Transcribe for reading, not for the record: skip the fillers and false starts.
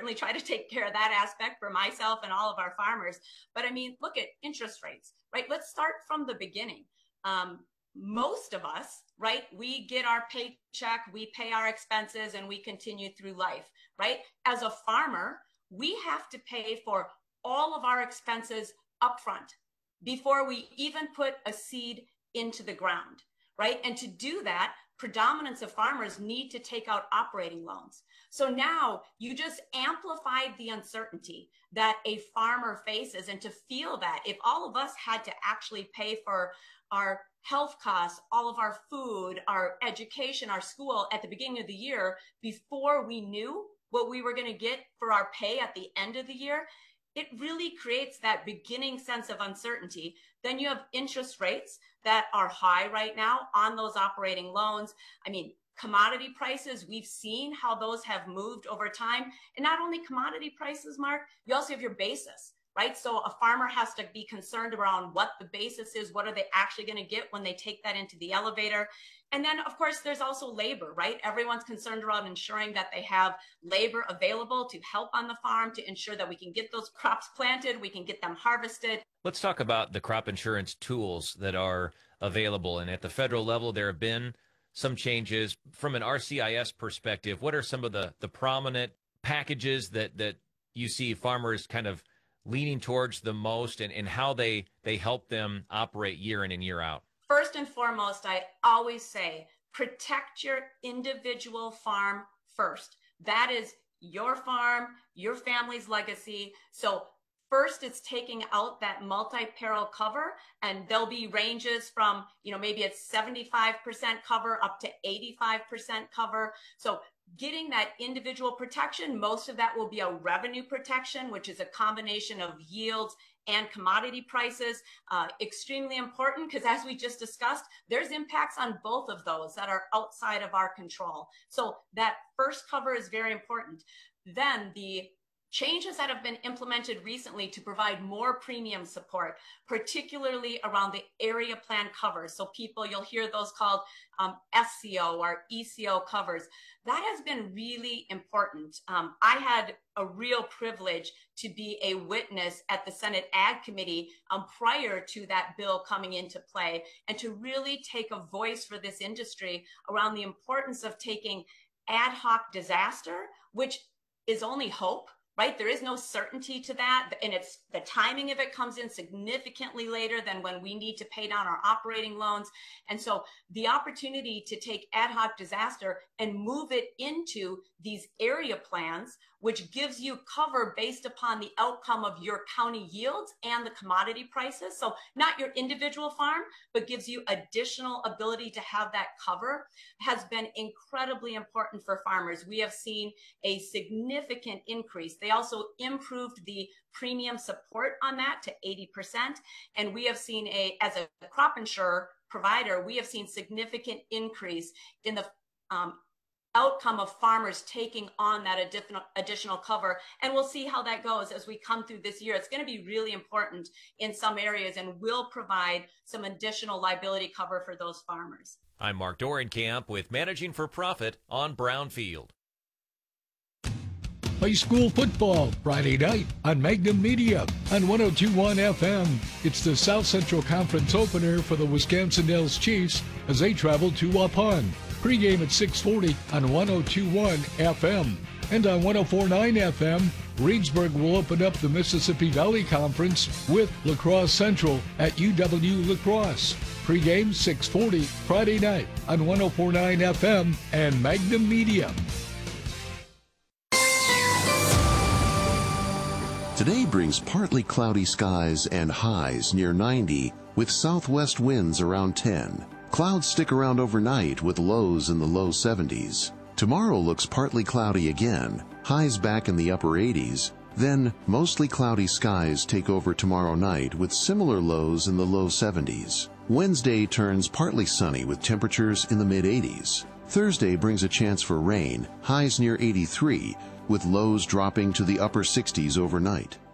certainly try to take care of that aspect for myself and all of our farmers. But I mean, look at interest rates, right? Let's start from the beginning. Most of us, right, we get our paycheck, we pay our expenses, and we continue through life, right? As a farmer, we have to pay for all of our expenses upfront before we even put a seed into the ground, right? And to do that, predominance of farmers need to take out operating loans. So now you just amplified the uncertainty that a farmer faces. And to feel that if all of us had to actually pay for our health costs, all of our food, our education, our school at the beginning of the year, before we knew what we were going to get for our pay at the end of the year, it really creates that beginning sense of uncertainty. Then you have interest rates that are high right now on those operating loans. I mean, commodity prices, we've seen how those have moved over time. And not only commodity prices, Mark, you also have your basis, right? So a farmer has to be concerned around what the basis is. What are they actually going to get when they take that into the elevator? And then, of course, there's also labor, right? Everyone's concerned around ensuring that they have labor available to help on the farm, to ensure that we can get those crops planted, we can get them harvested. Let's talk about the crop insurance tools that are available. And at the federal level, there have been some changes. From an RCIS perspective, what are some of the prominent packages that you see farmers kind of leaning towards the most, and how they help them operate year in and year out? First and foremost, I always say, protect your individual farm first. That is your farm, your family's legacy. So first, it's taking out that multi-peril cover, and there'll be ranges from, maybe it's 75% cover up to 85% cover. So getting that individual protection, most of that will be a revenue protection, which is a combination of yields and commodity prices. Extremely important, because as we just discussed, there's impacts on both of those that are outside of our control. So that first cover is very important. Then the changes that have been implemented recently to provide more premium support, particularly around the area plan covers. So you'll hear those called SCO or ECO covers. That has been really important. I had a real privilege to be a witness at the Senate Ag Committee prior to that bill coming into play, and to really take a voice for this industry around the importance of taking ad hoc disaster, which is only hope, right? There is no certainty to that. And it's the timing of it comes in significantly later than when we need to pay down our operating loans. And so the opportunity to take ad hoc disaster and move it into these area plans, which gives you cover based upon the outcome of your county yields and the commodity prices. So not your individual farm, but gives you additional ability to have that cover, has been incredibly important for farmers. We have seen a significant increase. They also improved the premium support on that to 80%. And we have seen as a crop insurer provider, we have seen significant increase in the outcome of farmers taking on that additional cover. And we'll see how that goes as we come through this year. It's going to be really important in some areas, and will provide some additional liability cover for those farmers. I'm Mark Dorenkamp with Managing for Profit on Brownfield. High school football Friday night on Magnum Media on 102.1 FM. It's the South Central Conference opener for the Wisconsin Dells Chiefs as they travel to Waupun. Pre-game at 6:40 on 102.1 FM. And on 104.9 FM, Reedsburg will open up the Mississippi Valley Conference with La Crosse Central at UW La Crosse. Pre-game 6:40 Friday night on 104.9 FM and Magnum Media. Today brings partly cloudy skies and highs near 90 with southwest winds around 10. Clouds stick around overnight with lows in the low 70s. Tomorrow looks partly cloudy again, highs back in the upper 80s. Then mostly cloudy skies take over tomorrow night with similar lows in the low 70s. Wednesday turns partly sunny with temperatures in the mid-80s. Thursday brings a chance for rain, highs near 83, with lows dropping to the upper 60s overnight.